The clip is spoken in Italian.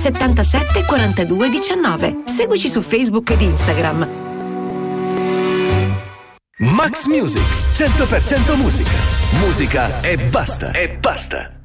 77 42 19. Seguici su Facebook ed Instagram. Max Music, 100% musica. Musica e basta. E basta.